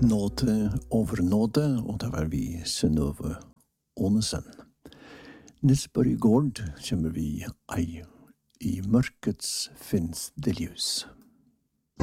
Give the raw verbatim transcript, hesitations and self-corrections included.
Nåde over nåde, og da var vi Synnøve Ånesen. Nisborg gård kommer vi ei. I mørkets finnes det ljus.